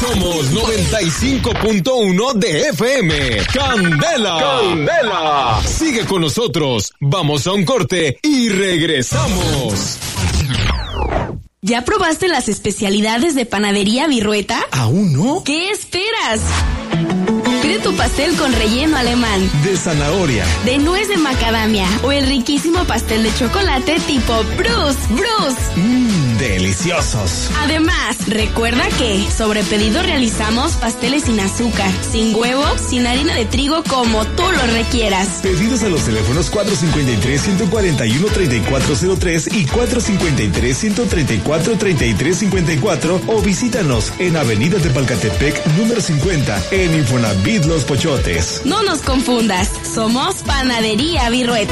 Somos 95.1 de FM. ¡Candela! ¡Candela! Sigue con nosotros. Vamos a un corte y regresamos. ¿Ya probaste las especialidades de Panadería Virrueta? ¿Aún no? ¿Qué esperas? Pide tu pastel con relleno alemán, de zanahoria, de nuez de macadamia o el riquísimo pastel de chocolate tipo Bruce. Deliciosos. Además, recuerda que sobre pedido realizamos pasteles sin azúcar, sin huevo, sin harina de trigo, como tú lo requieras. Pedidos a los teléfonos 453-141-3403 y 453-134-3354 o visítanos en Avenida de Palcatepec, número 50, en Infonavit Los Pochotes. No nos confundas, somos Panadería Virrueta.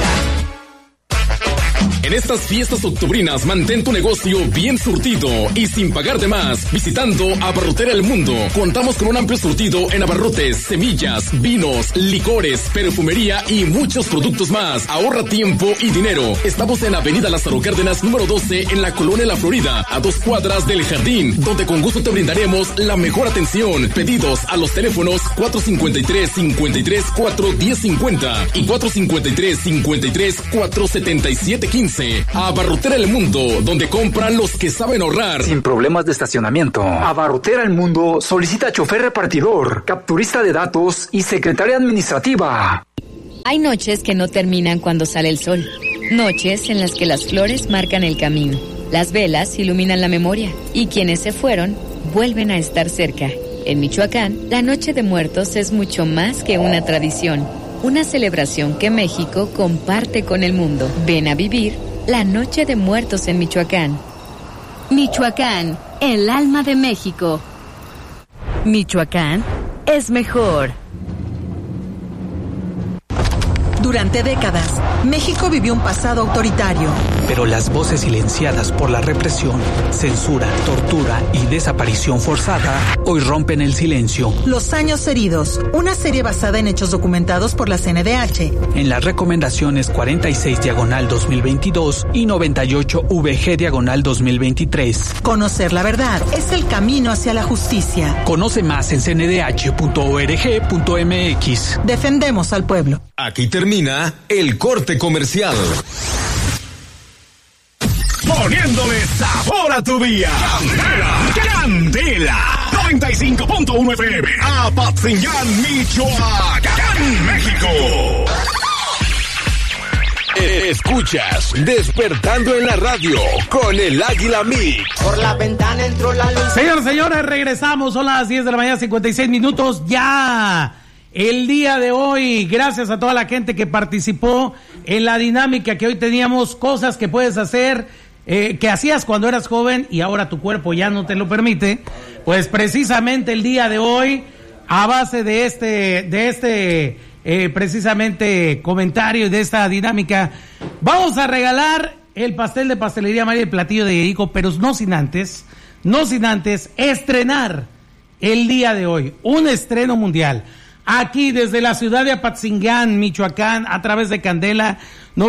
En estas fiestas octubrinas mantén tu negocio bien surtido y sin pagar de más visitando Abarrotera El Mundo. Contamos con un amplio surtido en abarrotes, semillas, vinos, licores, perfumería y muchos productos más. Ahorra tiempo y dinero. Estamos en Avenida Lázaro Cárdenas número 12 en la Colonia La Florida, a 2 cuadras del Jardín, donde con gusto te brindaremos la mejor atención. Pedidos a los teléfonos 453-53-41050 y 453-53-47715. Abarrotera El Mundo, donde compran los que saben ahorrar. Sin problemas de estacionamiento. Abarrotera El Mundo solicita chofer repartidor, capturista de datos y secretaria administrativa. Hay noches que no terminan cuando sale el sol. Noches en las que las flores marcan el camino. Las velas iluminan la memoria. Y quienes se fueron, vuelven a estar cerca. En Michoacán, la Noche de Muertos es mucho más que una tradición. Una celebración que México comparte con el mundo. Ven a vivir la Noche de Muertos en Michoacán. Michoacán, el alma de México. Michoacán es mejor. Durante décadas, México vivió un pasado autoritario. Pero las voces silenciadas por la represión, censura, tortura y desaparición forzada hoy rompen el silencio. Los años heridos, una serie basada en hechos documentados por la CNDH. En las recomendaciones 46/2022 y 98/VG/2023. Conocer la verdad es el camino hacia la justicia. Conoce más en cndh.org.mx. Defendemos al pueblo. Aquí termina el corte comercial. Poniéndole sabor a tu día. Candela. 95.1 FM. Apatzingán, Michoacán, México. Escuchas Despertando en la Radio con el Águila Mix. Por la ventana entró la luz. Señores, regresamos. Son las 10 de la mañana, 56 minutos. Ya el día de hoy, gracias a toda la gente que participó en la dinámica que hoy teníamos, cosas que puedes hacer, que hacías cuando eras joven y ahora tu cuerpo ya no te lo permite. Pues precisamente el día de hoy, a base de este precisamente comentario y de esta dinámica, vamos a regalar el pastel de Pastelería María, el platillo de Yerico, pero no sin antes estrenar el día de hoy, un estreno mundial. Aquí desde la ciudad de Apatzingán, Michoacán, a través de Candela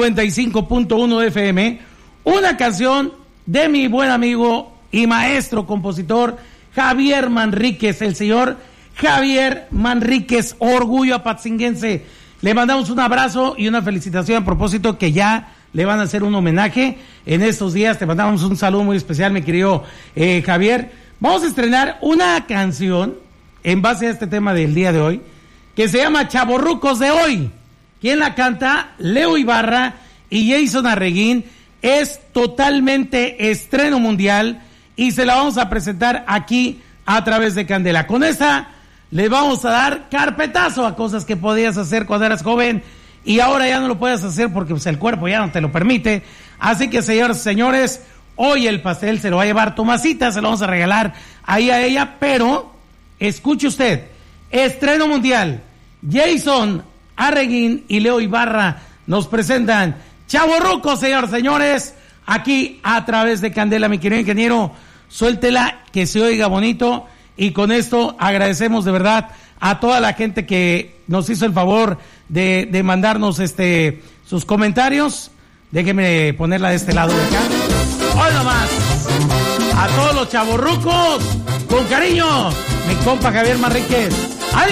95.1 FM, una canción de mi buen amigo y maestro compositor Javier Manríquez, el señor Javier Manríquez, orgullo apatzinguense. Le mandamos un abrazo y una felicitación a propósito que ya le van a hacer un homenaje en estos días. Te mandamos un saludo muy especial, mi querido Javier. Vamos a estrenar una canción en base a este tema del día de hoy, que se llama Chavorrucos de Hoy. ¿Quién la canta? Leo Ibarra y Jason Arreguín. Es totalmente estreno mundial y se la vamos a presentar aquí a través de Candela. Con esta le vamos a dar carpetazo a cosas que podías hacer cuando eras joven y ahora ya no lo puedes hacer porque pues, el cuerpo ya no te lo permite. Así que, señores, hoy el pastel se lo va a llevar Tomasita, se lo vamos a regalar ahí a ella, pero escuche usted, estreno mundial. Jason Arreguín y Leo Ibarra nos presentan Chavorrucos, señores, aquí a través de Candela. Mi querido ingeniero, suéltela, que se oiga bonito, y con esto agradecemos de verdad a toda la gente que nos hizo el favor de mandarnos sus comentarios. Déjenme ponerla de este lado de acá. Hoy nomás, a todos los chavorrucos, Con cariño, mi compa Javier Manríquez.